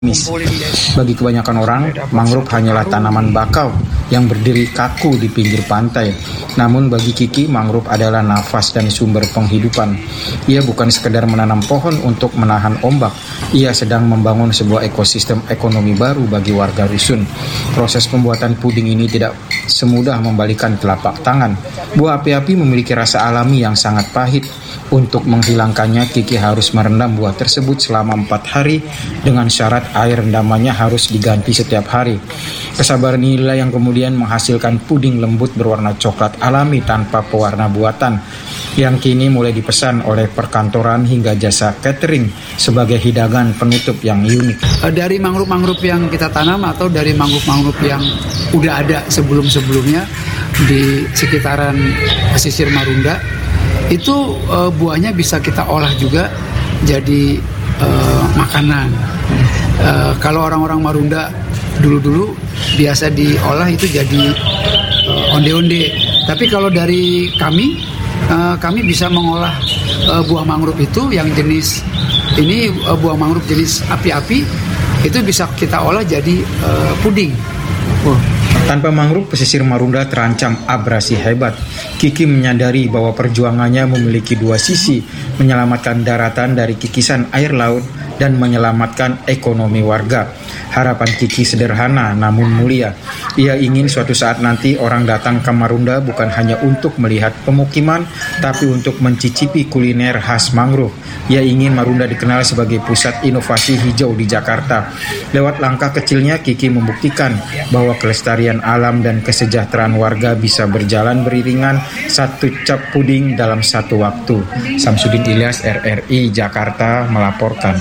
Bagi kebanyakan orang, mangrove hanyalah tanaman bakau yang berdiri kaku di pinggir pantai. Namun bagi Kiki, mangrove adalah nafas dan sumber penghidupan. Ia bukan sekedar menanam pohon untuk menahan ombak. Ia sedang membangun sebuah ekosistem ekonomi baru bagi warga rusun. Proses pembuatan puding ini tidak semudah membalikan telapak tangan. Buah api-api memiliki rasa alami yang sangat pahit. Untuk menghilangkannya, Kiki harus merendam buah tersebut selama 4 hari dengan syarat air rendamannya harus diganti setiap hari. Kesabaran inilah yang kemudian menghasilkan puding lembut berwarna coklat alami tanpa pewarna buatan, yang kini mulai dipesan oleh perkantoran hingga jasa catering sebagai hidangan penutup yang unik. Dari mangrove-mangrove yang kita tanam atau dari mangrove-mangrove yang udah ada sebelum-sebelumnya di sekitaran pesisir Marunda, itu buahnya bisa kita olah juga jadi makanan. Kalau orang-orang Marunda dulu-dulu biasa diolah itu jadi onde-onde. Tapi kalau dari kami bisa mengolah buah mangrove itu yang jenis ini, buah mangrove jenis api-api, itu bisa kita olah jadi puding. Tanpa mangrove, pesisir Marunda terancam abrasi hebat. Kiki menyadari bahwa perjuangannya memiliki dua sisi, menyelamatkan daratan dari kikisan air laut dan menyelamatkan ekonomi warga. Harapan Kiki sederhana namun mulia. Ia ingin suatu saat nanti orang datang ke Marunda bukan hanya untuk melihat pemukiman, tapi untuk mencicipi kuliner khas mangrove. Ia ingin Marunda dikenal sebagai pusat inovasi hijau di Jakarta. Lewat langkah kecilnya, Kiki membuktikan bahwa kelestarian alam dan kesejahteraan warga bisa berjalan beriringan, satu cap puding dalam satu waktu. Samsudin Ilyas, RRI Jakarta melaporkan.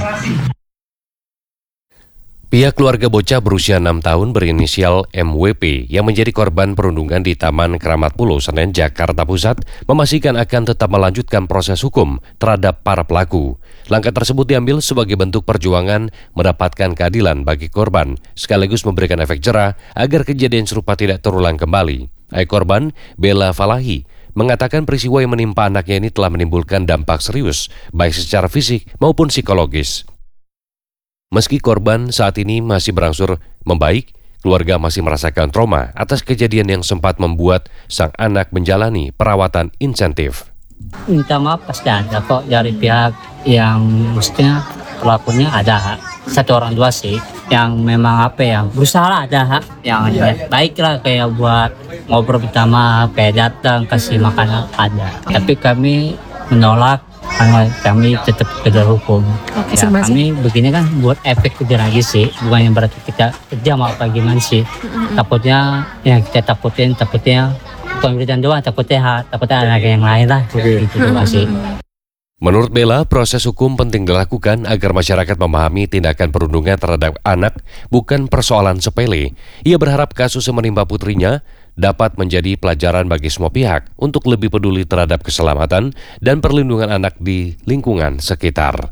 Pihak keluarga bocah berusia 6 tahun berinisial MWP yang menjadi korban perundungan di Taman Keramat Pulau Senen, Jakarta Pusat memastikan akan tetap melanjutkan proses hukum terhadap para pelaku. Langkah tersebut diambil sebagai bentuk perjuangan mendapatkan keadilan bagi korban, sekaligus memberikan efek jera agar kejadian serupa tidak terulang kembali. Ayah korban, Bella Falahi, mengatakan peristiwa yang menimpa anaknya ini telah menimbulkan dampak serius, baik secara fisik maupun psikologis. Meski korban saat ini masih berangsur membaik, keluarga masih merasakan trauma atas kejadian yang sempat membuat sang anak menjalani perawatan insentif. Minta maaf pasti ada kok dari pihak yang mestinya pelakunya ada. Satu orang dua sih yang memang berusaha ada yang baik lah, kayak buat ngobrol pertama, kayak datang kasih makanan ada. Tapi kami menolak karena kami tetap kejar hukum. Ya, kami begini kan buat efek kejar lagi sih, bukan yang berarti kita kejam apa gimana sih. Takutnya yang kita takutnya bukan berikan doang, takutnya ada yang lain lah. Gitu sih. Menurut Bella, proses hukum penting dilakukan agar masyarakat memahami tindakan perundungan terhadap anak bukan persoalan sepele. Ia berharap kasus yang menimpa putrinya dapat menjadi pelajaran bagi semua pihak untuk lebih peduli terhadap keselamatan dan perlindungan anak di lingkungan sekitar.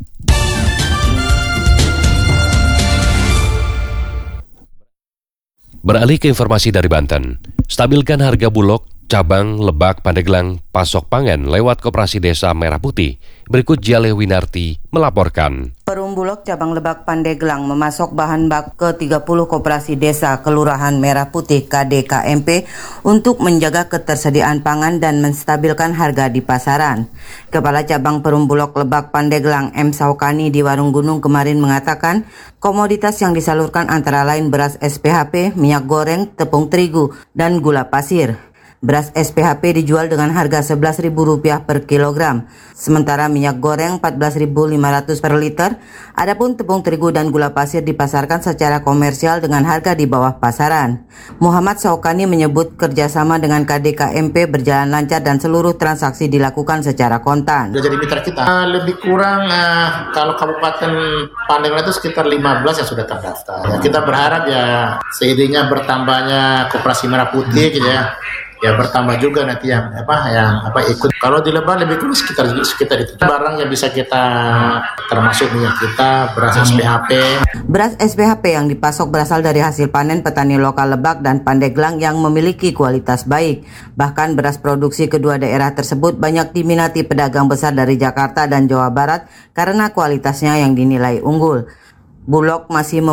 Beralih ke informasi dari Banten, stabilkan harga Bulog cabang Lebak Pandeglang pasok pangan lewat Koperasi Desa Merah Putih. Berikut Jaleh Winarti melaporkan. Perum Bulog cabang Lebak Pandeglang memasok bahan bak ke 30 Koperasi Desa Kelurahan Merah Putih KDKMP untuk menjaga ketersediaan pangan dan menstabilkan harga di pasaran. Kepala Cabang Perum Bulog Lebak Pandeglang M. Saukani di Warung Gunung kemarin mengatakan komoditas yang disalurkan antara lain beras SPHP, minyak goreng, tepung terigu, dan gula pasir. Beras SPHP dijual dengan harga Rp11.000 per kilogram, sementara minyak goreng Rp14.500 per liter. Adapun tepung terigu dan gula pasir dipasarkan secara komersial dengan harga di bawah pasaran. Muhammad Saukani menyebut kerjasama dengan KDKMP berjalan lancar dan seluruh transaksi dilakukan secara kontan. Sudah jadi mitra kita. Lebih kurang kalau Kabupaten Pandeglang itu sekitar 15 yang sudah terdaftar. Ya, kita berharap ya seiringnya bertambahnya Koperasi Merah Putih gitu ya bertambah juga nanti yang ikut. Kalau di Lebak lebih kurang sekitar itu barang yang bisa kita termasuk minyak kita, beras SPHP. Beras SPHP yang dipasok berasal dari hasil panen petani lokal Lebak dan Pandeglang yang memiliki kualitas baik. Bahkan beras produksi kedua daerah tersebut banyak diminati pedagang besar dari Jakarta dan Jawa Barat karena kualitasnya yang dinilai unggul. Bulog masih